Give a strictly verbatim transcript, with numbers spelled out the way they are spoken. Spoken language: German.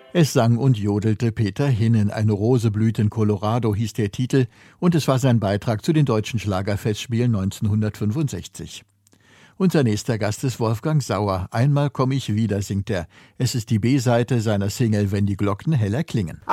Es sang und jodelte Peter Hinnen. Eine Rose blüht in Colorado hieß der Titel und es war sein Beitrag zu den Deutschen Schlagerfestspielen neunzehnhundertfünfundsechzig. Unser nächster Gast ist Wolfgang Sauer. Einmal komm ich wieder, singt er. Es ist die B-Seite seiner Single Wenn die Glocken heller klingen.